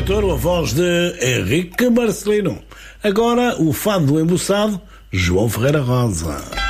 Touro, a voz de Henrique Marcelino. Agora o fado do embuçado, João Ferreira Rosa.